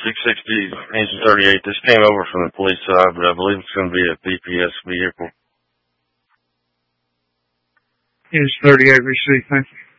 660, engine 38. This came over from the police side, but I believe it's going to be a BPS vehicle. Engine 38, receive, thank you.